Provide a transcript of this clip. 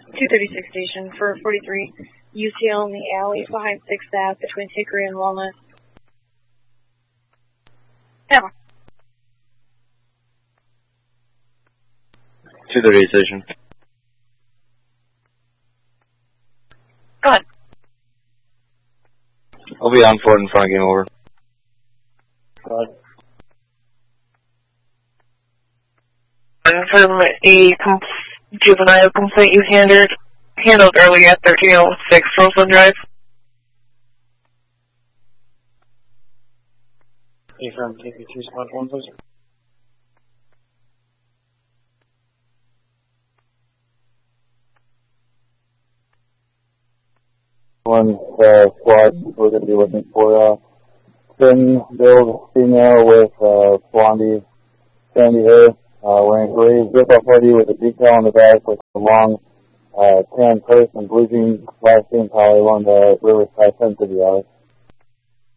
236 station for 43 UCL in the alley behind 6th Ave between Hickory and Walnut. Yeah. 238 station. Go ahead. I'll be on for it in front of game over. Go ahead. From a juvenile complaint you handled early at 1306 Roseland Drive. A from KP2 spot 1, please. One squad, we're going to be looking for thin-build female with blondie, sandy hair, wearing gray zip-up hoodie with a decal on the back with a long tan purse and blue jeans, last name probably along the Riverside 10 to the alley.